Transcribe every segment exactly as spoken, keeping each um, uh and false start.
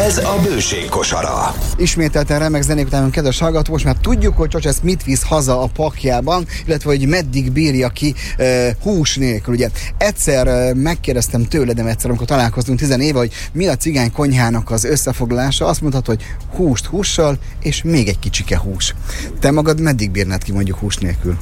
Ez a Bőség kosara. Ismételten remek zenék után, kedves hallgató, most már tudjuk, hogy Csocsesz mit visz haza a pakjában, illetve hogy meddig bírja ki e, hús nélkül. Ugye egyszer e, megkérdeztem tőle, de egyszer, amikor találkoztunk tizen éve, hogy mi a cigány konyhának az összefoglalása, azt mondhat, hogy húst hússal, és még egy kicsike hús. Te magad meddig bírnád ki mondjuk hús nélkül?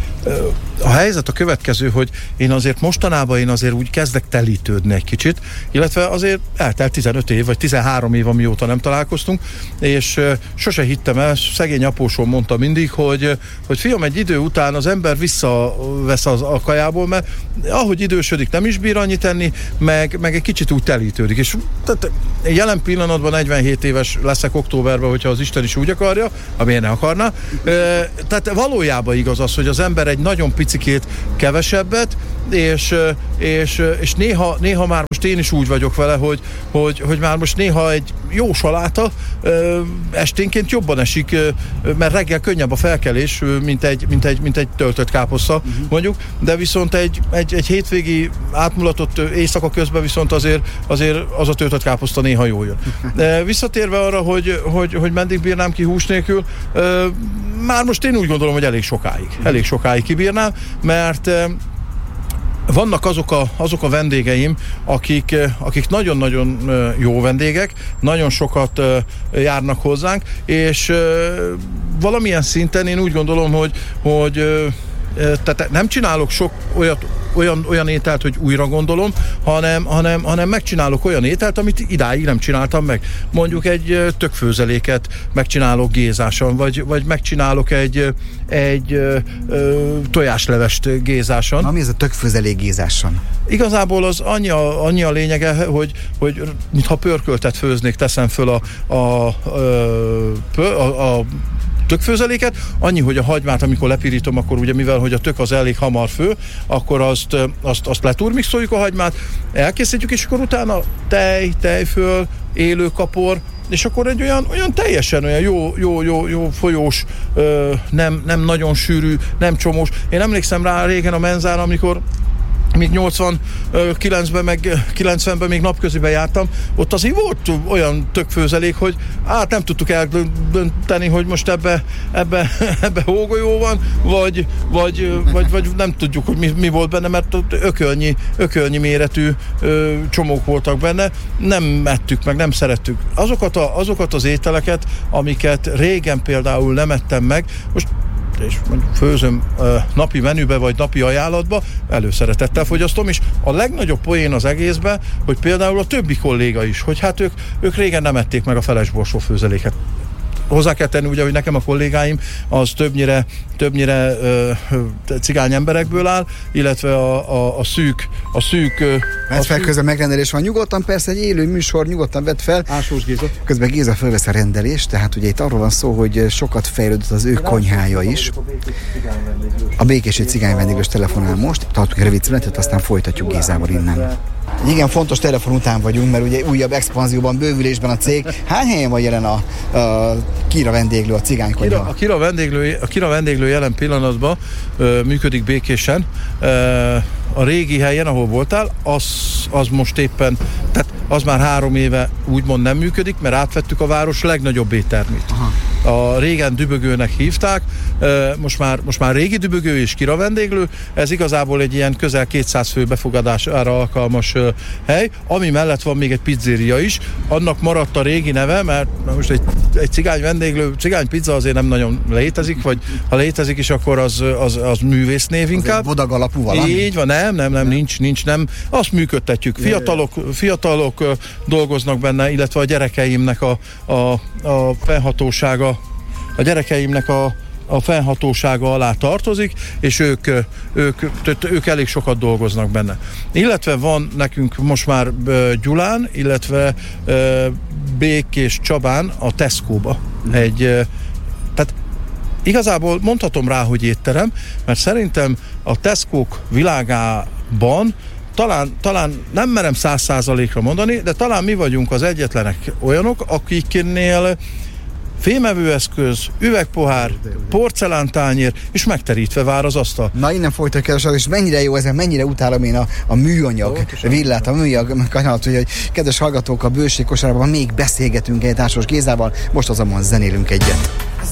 A helyzet a következő, hogy én azért mostanában én azért úgy kezdek telítődni egy kicsit, illetve azért eltelt tizenöt év, vagy tizenhárom év, amióta nem találkoztunk, és uh, sose hittem el, szegény apósom mondta mindig, hogy, hogy fiam, egy idő után az ember visszavesz az, a kajából, mert ahogy idősödik, nem is bír annyit enni, meg, meg egy kicsit úgy telítődik. És tehát, jelen pillanatban negyvenhét éves leszek októberben, hogyha az Isten is úgy akarja, amiért ne akarná. Uh, tehát valójában igaz az, hogy az ember egy nagyon picikét kevesebbet, és, és, és néha, néha már most én is úgy vagyok vele, hogy, hogy, hogy már most néha egy jó saláta esténként jobban esik, mert reggel könnyebb a felkelés, mint egy, mint egy, mint egy töltött káposzta, uh-huh. mondjuk, de viszont egy, egy, egy hétvégi átmulatott éjszaka közben viszont azért, azért az a töltött káposzta néha jól jön. De visszatérve arra, hogy, hogy, hogy meddig bírnám ki hús nélkül, már most én úgy gondolom, hogy elég sokáig. Elég sokáig kibírnám, mert vannak azok a, azok a vendégeim, akik, akik nagyon-nagyon jó vendégek, nagyon sokat járnak hozzánk, és valamilyen szinten én úgy gondolom, hogy, hogy tehát nem csinálok sok olyat, olyan, olyan ételt, hogy újra gondolom, hanem, hanem, hanem megcsinálok olyan ételt, amit idáig nem csináltam meg. Mondjuk egy tökfőzeléket megcsinálok gézáson, vagy, vagy megcsinálok egy, egy ö, ö, tojáslevest gézáson. Na, mi ez a tökfőzelék gézáson? Igazából az annyi a, annyi a lényege, hogy, hogy mintha pörköltet főznék, teszem föl a, a, a, a, a tökfőzeléket, annyi, hogy a hagymát, amikor lepirítom, akkor ugye mivel, hogy a tök az elég hamar fő, akkor azt, azt, azt leturmixoljuk a hagymát, elkészítjük, és akkor utána tej, tejföl, élőkapor, és akkor egy olyan, olyan teljesen olyan jó, jó, jó, jó folyós, nem, nem nagyon sűrű, nem csomós. Én emlékszem rá régen a menzán, amikor még nyolcvankilencben, meg kilencvenben még napköziben jártam, ott azért volt olyan tökfőzelék, hogy hát nem tudtuk eldönteni, hogy most ebbe, ebbe, ebbe hógolyó van, vagy, vagy, vagy, vagy nem tudjuk, hogy mi, mi volt benne, mert ott ökölnyi, ökölnyi méretű ö, csomók voltak benne, nem ettük meg, nem szerettük. Azokat, a, azokat az ételeket, amiket régen például nem ettem meg, most és mondjuk főzöm uh, napi menübe, vagy napi ajánlatba, előszeretettel fogyasztom, és a legnagyobb poén az egészben, hogy például a többi kolléga is, hogy hát ők, ők régen nem ették meg a felesborsó főzeléket. Hozzá kell tenni, ugye, hogy nekem a kollégáim az többnyire, többnyire uh, cigány emberekből áll, illetve a, a, a szűk a szűk... Mert fel közben megrendelés van. Nyugodtan, persze egy élő műsor, nyugodtan vedd fel. Ásós Géza. Közben Géza felvesz a rendelést, tehát ugye itt arról van szó, hogy sokat fejlődött az ő konyhája is. A békési cigány vendéglős telefonál most, tartunk egy rövid szünetet, aztán folytatjuk Gézával innen. Igen, fontos telefon után vagyunk, mert ugye újabb expanzióban, bővülésben a cég. Hány helyen van jelen a, a Kira vendéglő, a cigánykonyha? A Kira vendéglő, a Kira vendéglő jelen pillanatban ö, működik békésen. Ö, a régi helyen, ahol voltál, az, az most éppen, tehát az már három éve úgymond nem működik, mert átvettük a város legnagyobb éttermét. Aha. A régen Dübögőnek hívták, most már, most már régi Dübögő és Kira vendéglő, ez igazából egy ilyen közel kétszáz fő befogadására alkalmas hely, ami mellett van még egy pizzeria is, annak maradt a régi neve, mert most egy, egy cigány vendéglő, cigány pizza azért nem nagyon létezik, vagy ha létezik is, akkor az, az, az művésznév inkább. Bodag alapú valami? Így van, nem, nem, nem, nincs, nincs, nem. Azt működtetjük. Fiatalok, fiatalok dolgoznak benne, illetve a gyerekeimnek a, a, a fennhatósága, a gyerekeimnek a a fennhatósága alá tartozik, és ők, ők, ők elég sokat dolgoznak benne. Illetve van nekünk most már Gyulán, illetve Békés Csabán a Tesco-ba egy, tehát igazából mondhatom rá, hogy étterem, mert szerintem a Tesco-k világában Talán, talán nem merem száz százalékra mondani, de talán mi vagyunk az egyetlenek olyanok, akiknél fémevőeszköz, üvegpohár, porcelántányér, és megterítve vár az asztal. Na innen folytatjuk, kedves hallgatók, és mennyire jó ez, mennyire utálom én a, a műanyag villát, a műanyag kanalat, hogy kedves hallgatók, a bőség kosárában még beszélgetünk egy Társas Gézával, most azonban zenélünk egyet.